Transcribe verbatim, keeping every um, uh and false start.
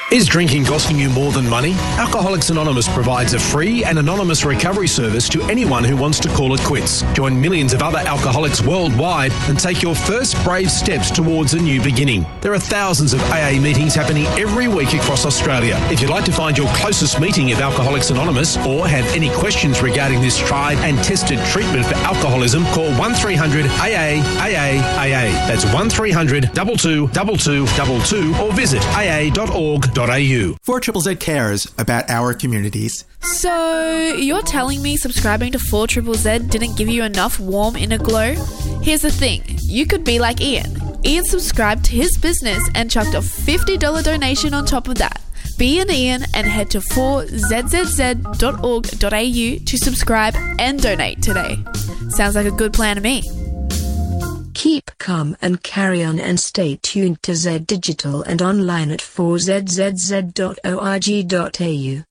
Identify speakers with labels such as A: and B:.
A: Is drinking costing you more than money? Alcoholics Anonymous provides a free and anonymous recovery service to anyone who wants to call it quits. Join millions of other alcoholics worldwide and take your first brave steps towards a new beginning. There are thousands of A A meetings happening every week across Australia. If you'd like to find your closest meeting of Alcoholics Anonymous or have any questions regarding this tried and tested treatment for alcoholism, call one three hundred A A A A A A. That's one three hundred two two two two two two or visit a a dot org dot a u.
B: four Z Z Z cares about our communities.
C: So, you're telling me subscribing to four Z Z Z didn't give you enough warm inner glow? Here's the thing, you could be like Ian. Ian subscribed to his business and chucked a fifty dollars donation on top of that. Be an Ian and head to four z z z dot org dot a u to subscribe and donate today. Sounds like a good plan to me.
D: Keep calm and carry on, and stay tuned to Z Digital and online at four z z z dot org dot a u.